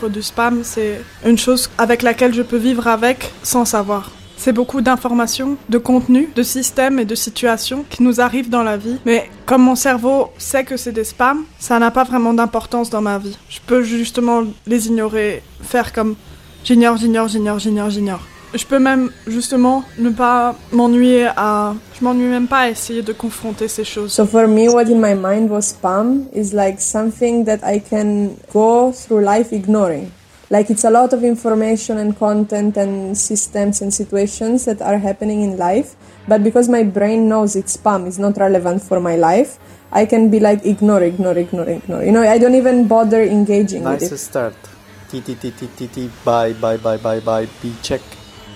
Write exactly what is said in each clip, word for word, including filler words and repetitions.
vivre du spam, c'est une chose avec laquelle je peux vivre avec sans savoir. C'est beaucoup d'informations, de contenu, de systèmes et de situations qui nous arrivent dans la vie. Mais comme mon cerveau sait que c'est des spams, ça n'a pas vraiment d'importance dans ma vie. Je peux justement les ignorer, faire comme j'ignore, j'ignore, j'ignore, j'ignore, j'ignore. Je peux même justement ne pas m'ennuyer à... Je m'ennuie même pas à essayer de confronter ces choses. So for me, what in my mind was spam is like something that I can go through life ignoring. Like it's a lot of information and content and systems and situations that are happening in life. But because my brain knows it's spam, it's not relevant for my life, I can be like ignore, ignore, ignore, ignore. You know, I don't even bother engaging nice with it. Nice start. T, T, T, T, T, T, bye, bye, bye, bye, bye, B, check.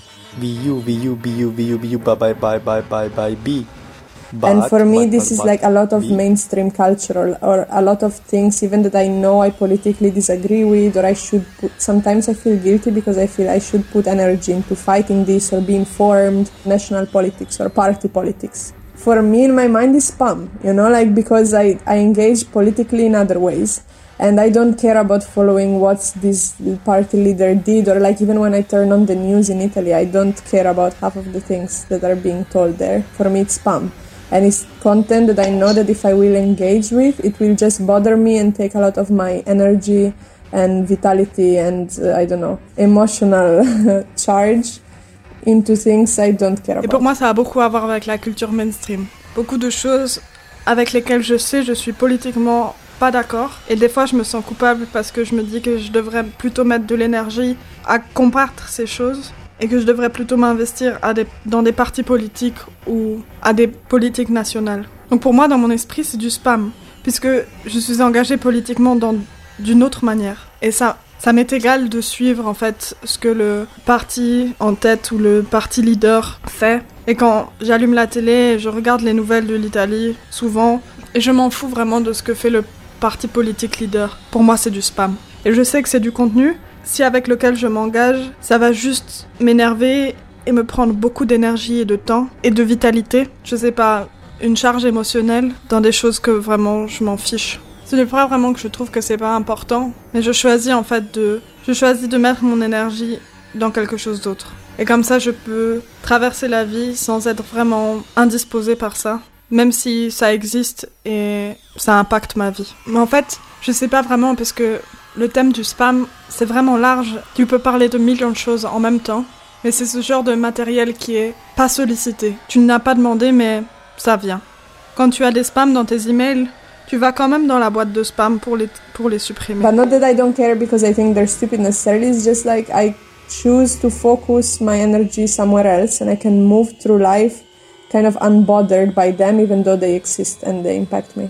V U, V U, B U, B U, B U, bye, bye, bye, bye, bye, bye, B. But, and for me, but, this but, is but, like a lot of B. mainstream culture or, or a lot of things, even that I know I politically disagree with, or I should put, sometimes I feel guilty because I feel I should put energy into fighting this or be informed, national politics or party politics. For me, in my mind, is spam, you know, like because I, I engage politically in other ways. And I don't care about following what this party leader did, or like even when I turn on the news in Italy, I don't care about half of the things that are being told there. For me, it's spam. And it's content that I know that if I will engage with, it will just bother me and take a lot of my energy and vitality and, uh, I don't know, emotional charge into things I don't care about. Et pour moi, ça a beaucoup à voir avec la culture mainstream. Beaucoup de choses avec lesquelles je sais je suis politiquement pas d'accord. Et des fois, je me sens coupable parce que je me dis que je devrais plutôt mettre de l'énergie à combattre ces choses et que je devrais plutôt m'investir à des, dans des partis politiques ou à des politiques nationales. Donc pour moi, dans mon esprit, c'est du spam, puisque je suis engagée politiquement dans, d'une autre manière. Et ça, ça m'est égal de suivre en fait ce que le parti en tête ou le parti leader fait. Et quand j'allume la télé, je regarde les nouvelles de l'Italie, souvent, et je m'en fous vraiment de ce que fait le parti politique leader. Pour moi, c'est du spam. Et je sais que c'est du contenu, si avec lequel je m'engage, ça va juste m'énerver et me prendre beaucoup d'énergie et de temps et de vitalité. Je sais pas, une charge émotionnelle dans des choses que vraiment je m'en fiche. Ce n'est pas vraiment que je trouve que c'est pas important, mais je choisis en fait de... Je choisis de mettre mon énergie dans quelque chose d'autre. Et comme ça, je peux traverser la vie sans être vraiment indisposée par ça. Même si ça existe et ça impacte ma vie. Mais en fait, je sais pas vraiment parce que le thème du spam, c'est vraiment large. Tu peux parler de millions de choses en même temps. Mais c'est ce genre de matériel qui est pas sollicité. Tu n'as pas demandé, mais ça vient. Quand tu as des spams dans tes emails, tu vas quand même dans la boîte de spam pour les, pour les supprimer. But not that I don't care because I think they're stupid necessarily. It's just like I choose to focus my energy somewhere else and I can move through life kind of unbothered by them, even though they exist and they impact me.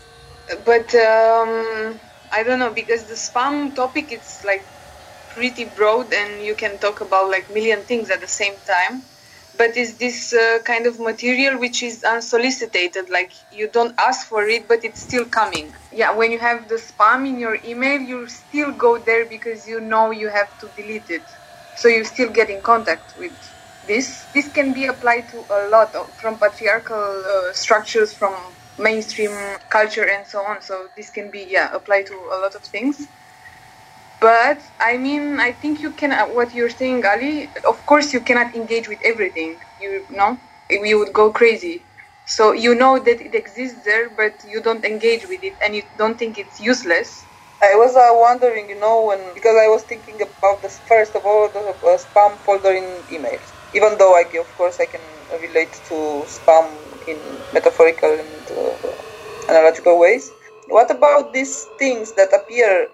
But um, I don't know, because the spam topic is like pretty broad and you can talk about like million things at the same time. But it's this uh, kind of material which is unsolicited, like you don't ask for it, but it's still coming. Yeah, when you have the spam in your email, you still go there because you know you have to delete it. So you still get in contact with this. This can be applied to a lot of, from patriarchal uh, structures, from mainstream culture and so on. So this can be, yeah, applied to a lot of things. But, I mean, I think you can, uh, what you're saying, Ali, of course you cannot engage with everything, you know, you would go crazy. So you know that it exists there, but you don't engage with it and you don't think it's useless. I was uh, wondering, you know, when, because I was thinking about this, first of all, the uh, spam folder in emails. Even though, I, of course, I can relate to spam in metaphorical and uh, analogical ways. What about these things that appear,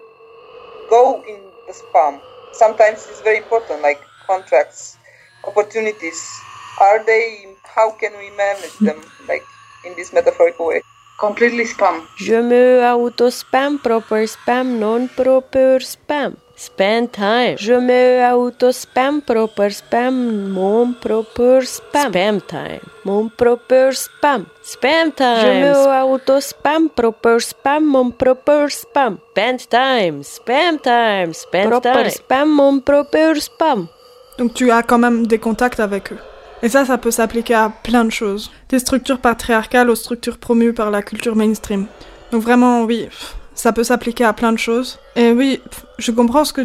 go in the spam? Sometimes it's very important, like contracts, opportunities. Are they, how can we manage them, like, in this metaphorical way? Completely spam. Je me auto-spam, proper spam, non-proper spam. Spend time. Je me auto-spam, proper spam, mon proper spam. Spam time. Mon proper spam. Spam time. Je me auto-spam, proper spam, mon proper spam. Spend time. Spam time. Spend proper time. Spam, mon proper spam. Donc tu as quand même des contacts avec eux. Et ça, ça peut s'appliquer à plein de choses. Des structures patriarcales aux structures promues par la culture mainstream. Donc vraiment, oui, ça peut s'appliquer à plein de choses. Et oui, je comprends ce que